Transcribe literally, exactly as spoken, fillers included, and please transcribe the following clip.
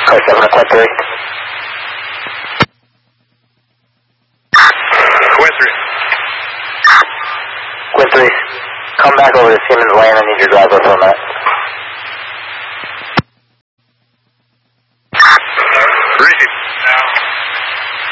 Car seven to Quint three. Quint three. Quint three. Come back over to Siemens Lane. I need your driver for a minute.